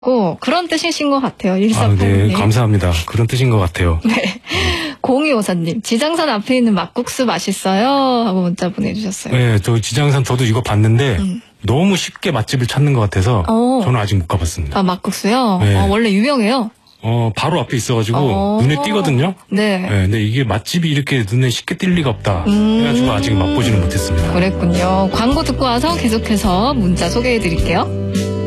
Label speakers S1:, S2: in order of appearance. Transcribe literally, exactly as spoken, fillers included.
S1: 고 그런 뜻이신 것 같아요.
S2: 아,
S1: 일사팔육 님.
S2: 네, 감사합니다. 그런 뜻인 것 같아요.
S1: 네. 공이오사 님. 지장산 앞에 있는 막국수 맛있어요? 하고 문자 보내주셨어요.
S2: 네, 저 지장산 저도 이거 봤는데
S1: 음.
S2: 너무 쉽게 맛집을 찾는 것 같아서
S1: 어.
S2: 저는 아직 못 가봤습니다.
S1: 아, 막국수요?
S2: 네.
S1: 어, 원래 유명해요?
S2: 어, 바로 앞에 있어가지고
S1: 어.
S2: 눈에 띄거든요.
S1: 네.
S2: 네, 근데 이게 맛집이 이렇게 눈에 쉽게 띌 리가 없다.
S1: 음.
S2: 해가지고 아직 맛보지는 못했습니다.
S1: 그랬군요. 광고 듣고 와서 계속해서 문자 소개해드릴게요.